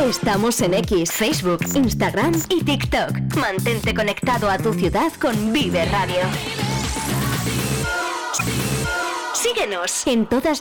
Estamos en X, Facebook, Instagram y TikTok. Mantente conectado a tu ciudad con Vive Radio. Síguenos en todas